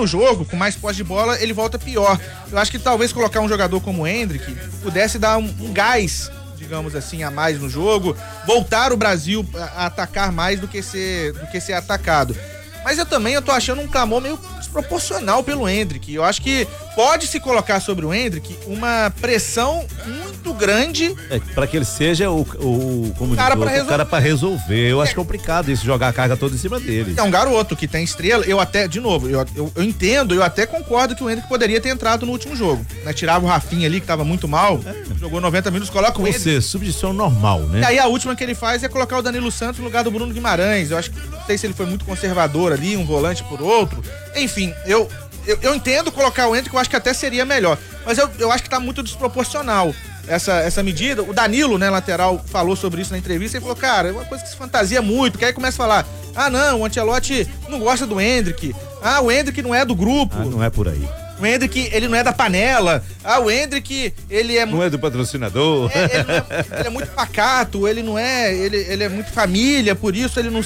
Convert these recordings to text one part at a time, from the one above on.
no jogo, com mais posse de bola, ele volta pior. Eu acho que talvez colocar um jogador como o Endrick pudesse dar um gás, digamos assim, a mais no jogo, voltar o Brasil a atacar mais do que ser atacado. Mas eu tô achando um clamor meio desproporcional pelo Endrick. Eu acho que pode se colocar sobre o Endrick uma pressão muito grande. Para que ele seja o cara para resolver. Eu acho complicado isso, jogar a carga toda em cima dele. É um garoto que tem estrela. Eu entendo, eu até concordo que o Endrick poderia ter entrado no último jogo, né? Tirava o Rafinha ali, que tava muito mal, jogou 90 minutos, coloca o Endrick. Substituição normal, né? E aí a última que ele faz é colocar o Danilo Santos no lugar do Bruno Guimarães. Eu acho que, não sei se ele foi muito conservador ali, um volante por outro. Enfim, eu entendo colocar o Endrick, eu acho que até seria melhor. Mas eu acho que tá muito desproporcional essa medida. O Danilo, né, lateral, falou sobre isso na entrevista e falou, cara, é uma coisa que se fantasia muito, que aí começa a falar, o Ancelotti não gosta do Endrick, o Endrick não é do grupo. Não é por aí. O Endrick, ele não é da panela. O Endrick, ele é... Não é do patrocinador. Ele é muito pacato, ele não é... Ele é muito família, por isso ele não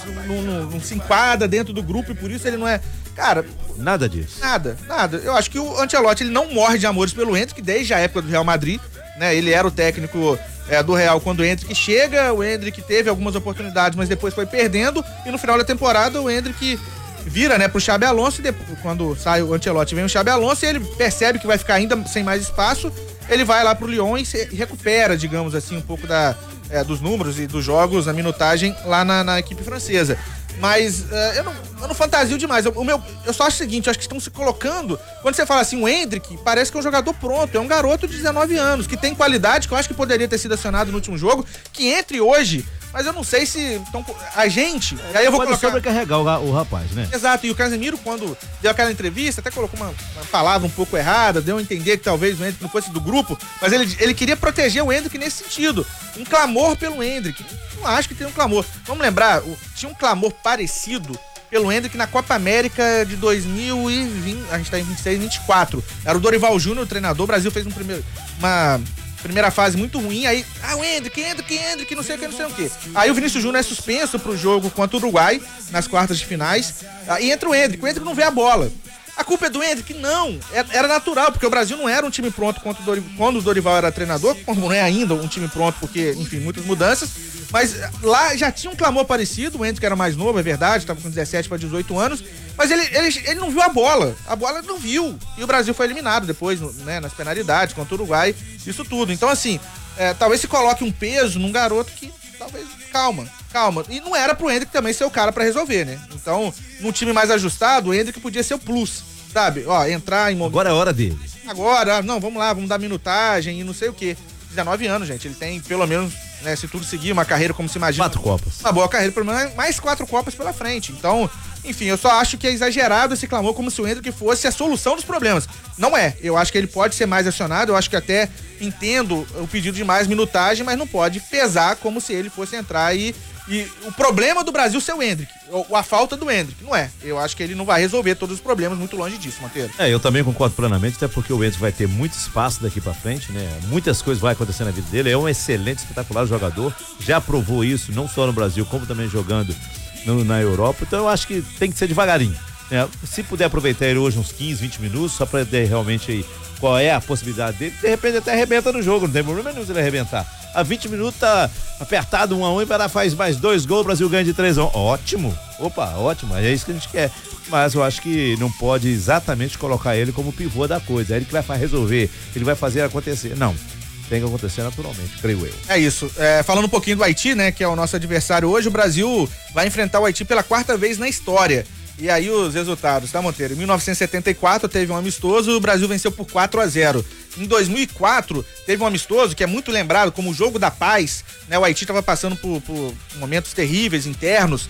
se enquadra dentro do grupo e por isso ele não é... Cara... Nada disso. Nada. Eu acho que o Ancelotti, ele não morre de amores pelo Endrick desde a época do Real Madrid, né? Ele era o técnico do Real quando o Endrick chega, o Endrick teve algumas oportunidades, mas depois foi perdendo e no final da temporada o Endrick vira, né, pro Xabi Alonso, e depois, quando sai o Ancelotti, vem o Xabi Alonso e ele percebe que vai ficar ainda sem mais espaço, ele vai lá pro Lyon e recupera, digamos assim, um pouco dos números e dos jogos, a minutagem lá na equipe francesa. Mas eu não fantasio demais. Eu só acho o seguinte, eu acho que estão se colocando, quando você fala assim, o Endrick parece que é um jogador pronto, é um garoto de 19 anos, que tem qualidade, que eu acho que poderia ter sido acionado no último jogo, que entre hoje, mas eu não sei se a gente... Aí eu vou pode colocar... sobrecarregar o rapaz, né? Exato, e o Casemiro, quando deu aquela entrevista, até colocou uma palavra um pouco errada, deu a entender que talvez o Endrick não fosse do grupo, mas ele queria proteger o Endrick nesse sentido. Um clamor pelo Endrick. Não acho que tem um clamor. Vamos lembrar, tinha um clamor parecido pelo Endrick na Copa América de 2020, a gente tá em 26, 24. Era o Dorival Júnior, o treinador, o Brasil fez uma primeira fase muito ruim, aí, o Endrick, não sei o que. Aí o Vinícius Júnior é suspenso pro jogo contra o Uruguai, nas quartas de finais, e entra o Endrick não vê a bola. A culpa é do Endrick? Não, era natural, porque o Brasil não era um time pronto quando o Dorival era treinador, como não é ainda um time pronto, porque, enfim, muitas mudanças, mas lá já tinha um clamor parecido, o Endrick era mais novo, é verdade, estava com 17 para 18 anos, mas ele não viu a bola não viu, e o Brasil foi eliminado depois, né, nas penalidades, contra o Uruguai, isso tudo. Então, assim, talvez se coloque um peso num garoto que, talvez, calma, e não era pro Endrick também ser o cara pra resolver, né? Então, num time mais ajustado, o Endrick podia ser o plus, sabe? Entrar em momento... Agora é a hora dele. Agora, não, vamos lá, vamos dar minutagem e não sei o quê. 19 anos, gente, ele tem pelo menos, né, se tudo seguir, uma carreira como se imagina. 4 Copas. Uma boa carreira, pelo menos mais 4 Copas pela frente. Então, enfim, eu só acho que é exagerado esse clamor como se o Endrick fosse a solução dos problemas. Não é. Eu acho que ele pode ser mais acionado, eu acho que até entendo o pedido de mais minutagem, mas não pode pesar como se ele fosse entrar e o problema do Brasil ser o Endrick, ou a falta do Endrick, não é. Eu acho que ele não vai resolver todos os problemas, muito longe disso, Monteiro. Eu também concordo plenamente, até porque o Endrick vai ter muito espaço daqui pra frente, né? Muitas coisas vão acontecer na vida dele, é um excelente, espetacular jogador, já provou isso, não só no Brasil, como também jogando na Europa, então eu acho que tem que ser devagarinho, né? Se puder aproveitar ele hoje uns 15, 20 minutos, só pra ver realmente aí qual é a possibilidade dele, de repente até arrebenta no jogo, não tem problema nenhum se ele arrebentar. A 20 minutos tá apertado 1-1 e o Pará faz mais 2 gols, o Brasil ganha de 3-1. Ótimo, ótimo, é isso que a gente quer. Mas eu acho que não pode exatamente colocar ele como pivô da coisa, é ele que vai resolver, ele vai fazer acontecer. Não, tem que acontecer naturalmente, creio eu. É isso, falando um pouquinho do Haiti, né, que é o nosso adversário hoje, o Brasil vai enfrentar o Haiti pela 4ª vez na história. E aí os resultados, tá, Monteiro? Em 1974 teve um amistoso e o Brasil venceu por 4-0. Em 2004 teve um amistoso que é muito lembrado como o Jogo da Paz, né? O Haiti estava passando por momentos terríveis internos,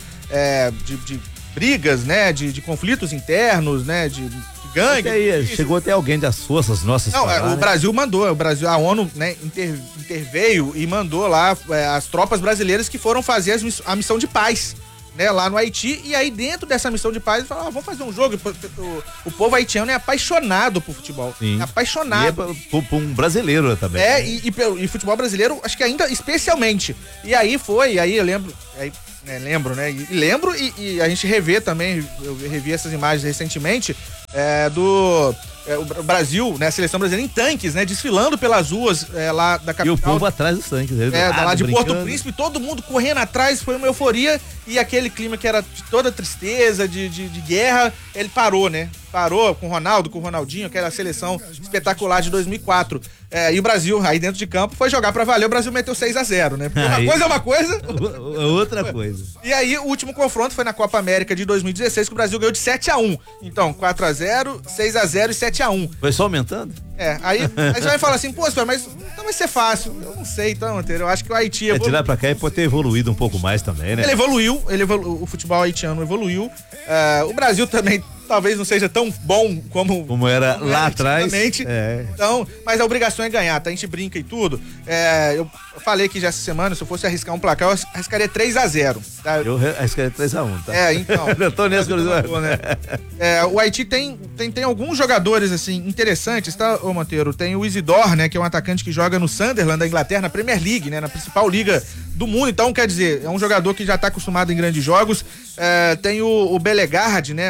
de brigas, né? De conflitos internos, né? De gangue. Chegou até alguém das forças nossas. Não, o Brasil mandou, a ONU, né, interveio e mandou lá as tropas brasileiras que foram fazer a missão de paz, né, lá no Haiti, e aí dentro dessa missão de paz, falaram, vamos fazer um jogo. O povo haitiano é apaixonado por futebol. Sim. É apaixonado. E por um brasileiro também. E futebol brasileiro, acho que ainda especialmente. E aí eu lembro, lembro, né? E a gente revê também, eu revi essas imagens recentemente, O Brasil, né, a seleção brasileira em tanques, né, desfilando pelas ruas lá da capital. E o povo atrás dos tanques. Lá de Porto Príncipe, todo mundo correndo atrás, foi uma euforia, e aquele clima que era de toda tristeza, de guerra, ele parou, né? Parou com o Ronaldo, com o Ronaldinho, aquela seleção espetacular de 2004. E o Brasil, aí dentro de campo, foi jogar pra valer, o Brasil meteu 6-0, né? Porque uma coisa é uma coisa... Outra coisa. E aí, o último confronto foi na Copa América de 2016, que o Brasil ganhou de 7-1. Então, 4-0, 6-0 e 7-1. Foi só aumentando? Aí você vai falar assim, pô, mas então vai ser fácil. Eu não sei, então, eu acho que o Haiti... De lá pra cá ele pode ter evoluído um pouco mais também, né? Ele evoluiu, o futebol haitiano evoluiu. O Brasil também talvez não seja tão bom como era lá atrás. Então, mas a obrigação é ganhar, tá? A gente brinca e tudo. Eu falei que já essa semana, se eu fosse arriscar um placar, eu arriscaria 3-0. Tá? Eu arriscaria 3-1, tá? Então. Eu tô nessa né? O Haiti tem alguns jogadores, assim, interessantes, tá, ô Monteiro? Tem o Isidore, né, que é um atacante que joga no Sunderland da Inglaterra, na Premier League, né, na principal liga do mundo. Então, quer dizer, é um jogador que já tá acostumado em grandes jogos. Tem o Bellegarde, né,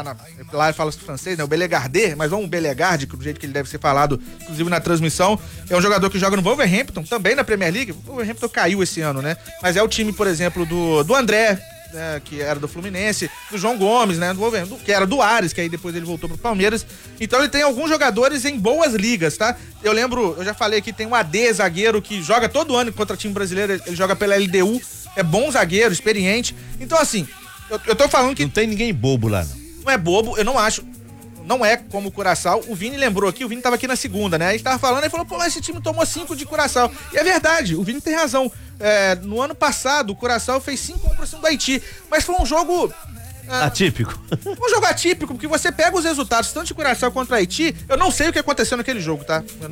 lá fala francês, né, o Bellegarde, mas não o Bellegarde, do jeito que ele deve ser falado, inclusive na transmissão. É um jogador que joga no Wolverhampton, também na Premier League. O Wolverhampton caiu esse ano, né, mas é o time, por exemplo, do André, que era do Fluminense, do João Gomes, né, que era do Ares, que aí depois ele voltou pro Palmeiras. Então ele tem alguns jogadores em boas ligas, tá? Eu já falei aqui, tem um AD, zagueiro, que joga todo ano contra time brasileiro, ele joga pela LDU, é bom zagueiro, experiente. Então assim, eu tô falando que... Não tem ninguém bobo lá, não. Não é bobo, eu não acho. Não é como o Curaçao. O Vini lembrou aqui, o Vini tava aqui na segunda, né? A gente tava falando, ele falou, pô, mas esse time tomou 5 de Curaçao. E é verdade, o Vini tem razão. No ano passado, o Curaçao fez 5-1 pra cima do Haiti. Mas foi um jogo... atípico. Um jogo atípico, porque você pega os resultados, tanto de Curaçao contra Haiti, eu não sei o que aconteceu naquele jogo, tá? Eu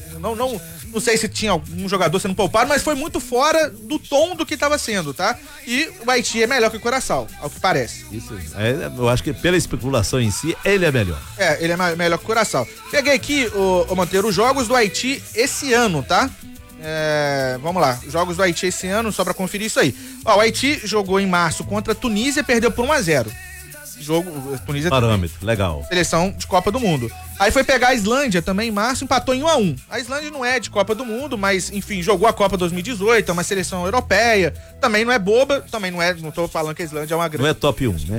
não sei se tinha algum jogador sendo poupado, mas foi muito fora do tom do que tava sendo, tá? E o Haiti é melhor que o Curaçao, ao que parece. Isso, eu acho que pela especulação em si, ele é melhor. Ele é melhor que o Curaçao. Peguei aqui, ô Monteiro, os jogos do Haiti esse ano, tá? Vamos lá, jogos do Haiti esse ano, só pra conferir isso aí. O Haiti jogou em março contra a Tunísia e perdeu por 1-0. Tunísia parâmetro, legal. Seleção de Copa do Mundo. Aí foi pegar a Islândia também em março, empatou em 1-1. A Islândia não é de Copa do Mundo, mas enfim, jogou a Copa 2018, é uma seleção europeia, também não é boba, não tô falando que a Islândia é uma grande... Não é top 1, né?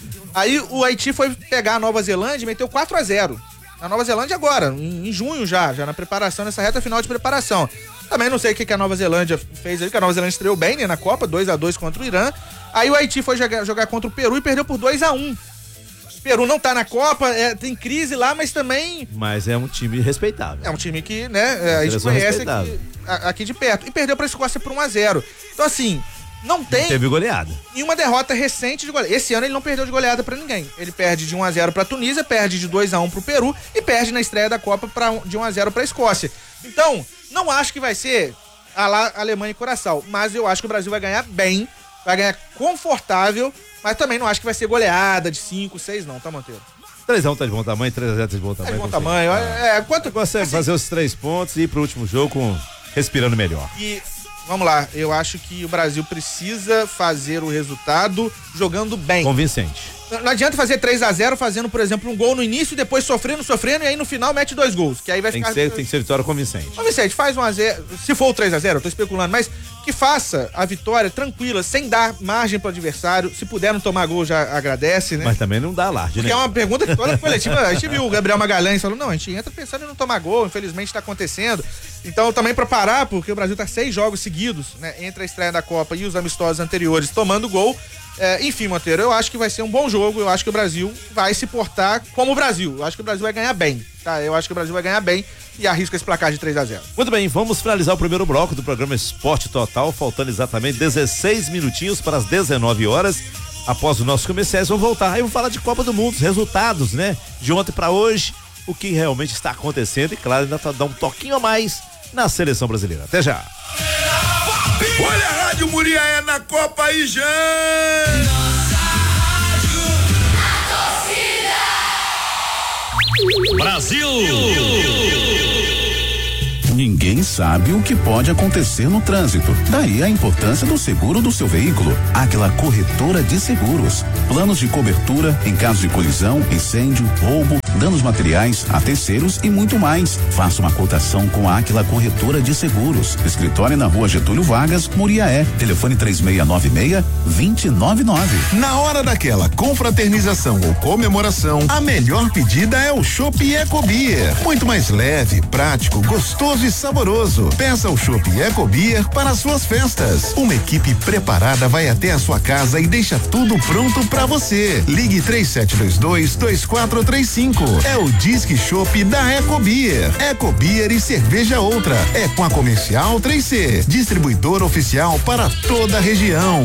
Aí o Haiti foi pegar a Nova Zelândia e meteu 4-0. Na Nova Zelândia agora, em junho já na preparação, nessa reta final de preparação. Também não sei o que a Nova Zelândia fez aí, porque a Nova Zelândia estreou bem, né, na Copa, 2-2 contra o Irã. Aí o Haiti foi jogar contra o Peru e perdeu por 2-1. O Peru não tá na Copa, tem crise lá, mas também... Mas é um time respeitável. É um time que, né, a gente conhece aqui de perto. E perdeu pra Escócia por 1-0. Então, assim, não teve goleada. Nenhuma derrota recente de goleada. Esse ano ele não perdeu de goleada pra ninguém. Ele perde de 1-0 pra Tunísia, perde de 2-1 pro Peru e perde na estreia da Copa de 1-0 pra Escócia. Então, não acho que vai ser a lá Alemanha e Curaçao, mas eu acho que o Brasil vai ganhar bem, vai ganhar confortável, mas também não acho que vai ser goleada de 5, 6 não, tá, Monteiro? 3-1 tá de bom tamanho, 3-0 tá de bom tamanho. Tá de bom tamanho, quanto consegue assim, fazer os 3 pontos e ir pro último jogo respirando melhor. E vamos lá, eu acho que o Brasil precisa fazer o resultado jogando bem. Convincente. Não adianta fazer 3-0 fazendo, por exemplo, um gol no início, depois sofrendo, e aí no final mete 2 gols. Que aí vai ficar... Tem que ser vitória convincente. Convincente, faz 1-0. Se for o 3-0, eu tô especulando, mas que faça a vitória tranquila, sem dar margem pro adversário. Se puder não tomar gol, já agradece, né? Mas também não dá alarde, né? Porque é uma pergunta que toda coletiva, a gente viu o Gabriel Magalhães falando, não, a gente entra pensando em não tomar gol, infelizmente tá acontecendo. Então também pra parar, porque o Brasil tá 6 jogos seguidos, né? Entre a estreia da Copa e os amistosos anteriores tomando gol. Enfim, Monteiro, eu acho que vai ser um bom jogo, eu acho que o Brasil vai se portar como o Brasil, eu acho que o Brasil vai ganhar bem, tá? Eu acho que o Brasil vai ganhar bem e arrisco esse placar de 3-0. Muito bem, vamos finalizar o primeiro bloco do programa Esporte Total, faltando exatamente 16 minutinhos para as 19 horas. Após o nosso comerciais, vamos voltar, aí vamos falar de Copa do Mundo, os resultados, né? De ontem para hoje, o que realmente está acontecendo e claro, ainda tá dando um toquinho a mais na seleção brasileira. Até já! Olha a Rádio Muriaé na Copa e já! Nossa rádio, a torcida! Brasil! Ninguém sabe o que pode acontecer no trânsito. Daí a importância do seguro do seu veículo. Áquila Corretora de Seguros. Planos de cobertura em caso de colisão, incêndio, roubo, danos materiais a terceiros e muito mais. Faça uma cotação com a Áquila Corretora de Seguros. Escritório na Rua Getúlio Vargas, Muriaé. Telefone 3696-299. Na hora daquela confraternização ou comemoração, a melhor pedida é o Chopp Ecobeer. Muito mais leve, prático, gostoso e saboroso. Peça o Chopp Ecobeer para as suas festas. Uma equipe preparada vai até a sua casa e deixa tudo pronto para você. Ligue 3722-2435. É o Disque Chopp da Ecobeer. Ecobeer e cerveja outra. É com a Comercial 3C, distribuidor oficial para toda a região.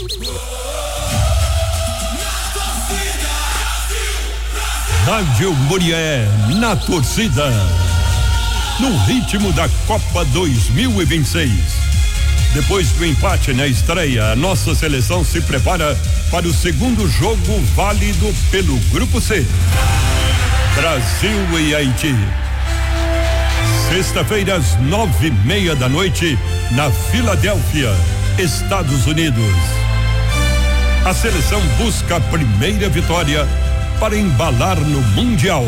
Rádio Muriaé, na torcida, no ritmo da Copa 2026. Depois do empate na estreia, a nossa seleção se prepara para o segundo jogo válido pelo Grupo C. Brasil e Haiti. Sexta-feira, às 9:30 da noite, na Filadélfia, Estados Unidos. A seleção busca a primeira vitória para embalar no Mundial.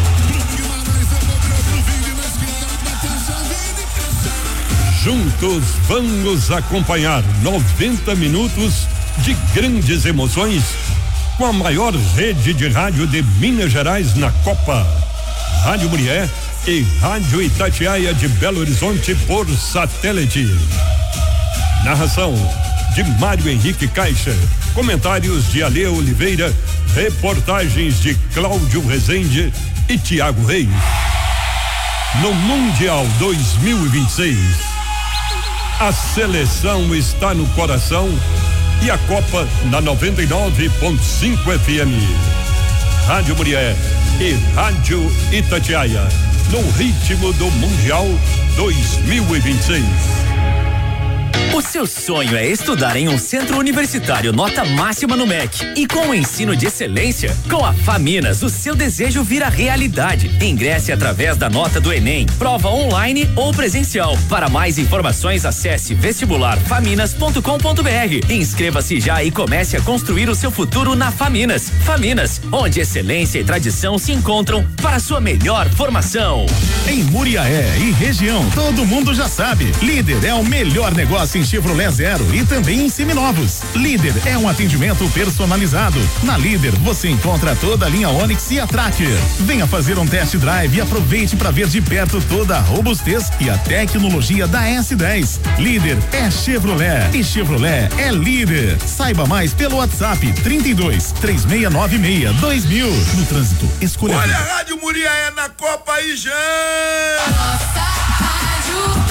Juntos vamos acompanhar 90 minutos de grandes emoções com a maior rede de rádio de Minas Gerais na Copa. Rádio Muriaé e Rádio Itatiaia de Belo Horizonte por satélite. Narração de Mário Henrique Caixa. Comentários de Ale Oliveira. Reportagens de Cláudio Rezende e Tiago Reis. No Mundial 2026, a seleção está no coração e a Copa na 99.5 FM. Rádio Muriaé e Rádio Itatiaia, no ritmo do Mundial 2026. O seu sonho é estudar em um centro universitário nota máxima no MEC e com o ensino de excelência? Com a Faminas, o seu desejo vira realidade. Ingresse através da nota do Enem, prova online ou presencial. Para mais informações, acesse vestibularfaminas.com.br. Inscreva-se já e comece a construir o seu futuro na Faminas. Faminas, onde excelência e tradição se encontram para sua melhor formação. Em Muriaé e região, todo mundo já sabe. Líder é o melhor negócio em Chevrolet Zero e também em seminovos. Líder é um atendimento personalizado. Na Líder você encontra toda a linha Onix e a Tracker. Venha fazer um test drive e aproveite para ver de perto toda a robustez e a tecnologia da S10. Líder é Chevrolet e Chevrolet é líder. Saiba mais pelo WhatsApp 32 3696 2000. No trânsito, escolha. Olha a Rádio Muriaé na Copa e já. Nossa rádio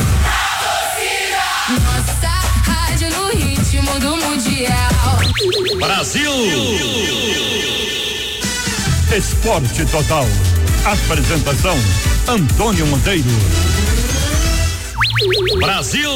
no ritmo do Mundial. Brasil! Esporte Total. Apresentação: Antônio Monteiro. Brasil!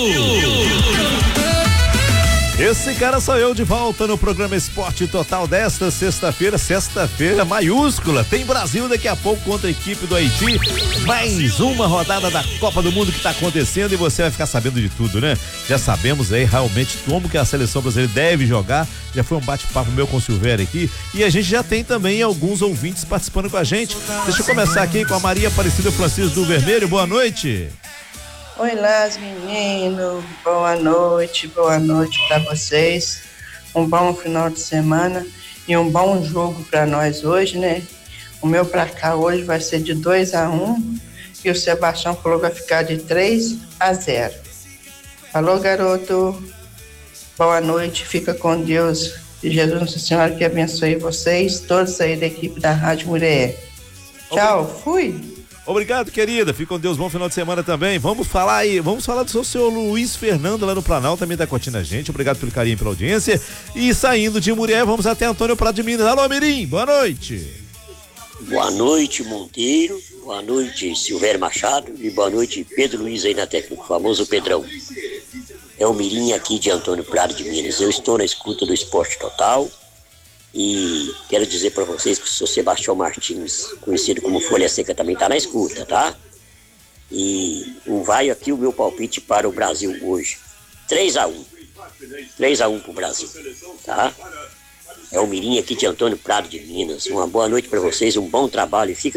Esse cara sou eu de volta no programa Esporte Total desta sexta-feira maiúscula. Tem Brasil daqui a pouco contra a equipe do Haiti. Mais uma rodada da Copa do Mundo que está acontecendo e você vai ficar sabendo de tudo, né? Já sabemos aí realmente como que a seleção brasileira deve jogar. Já foi um bate-papo meu com o Silvério aqui e a gente já tem também alguns ouvintes participando com a gente. Deixa eu começar aqui com a Maria Aparecida Francisco do Vermelho. Boa noite. Oi lá, meninos, boa noite para vocês, um bom final de semana e um bom jogo para nós hoje, né? O meu placar hoje vai ser de 2-1 e o Sebastião falou que vai ficar de 3-0. Falou, garoto, boa noite, fica com Deus e Jesus Nossa Senhora que abençoe vocês, todos aí da equipe da Rádio Muriaé. Tchau, fui! Obrigado, querida. Fique com Deus, bom final de semana também. Vamos falar do seu Luiz Fernando lá no Planalto, também tá curtindo a gente. Obrigado pelo carinho e pela audiência. E saindo de Muriaé, vamos até Antônio Prado de Minas. Alô, Mirim, boa noite. Boa noite, Monteiro. Boa noite, Silvério Machado. E boa noite, Pedro Luiz aí na técnica, o famoso Pedrão. É o Mirim aqui de Antônio Prado de Minas. Eu estou na escuta do Esporte Total. E quero dizer para vocês que o seu Sebastião Martins, conhecido como Folha Seca, também tá na escuta, tá? E vai aqui o meu palpite para o Brasil hoje. 3-1. 3-1 pro Brasil, tá? É o Mirim aqui de Antônio Prado de Minas. Uma boa noite para vocês, um bom trabalho e fica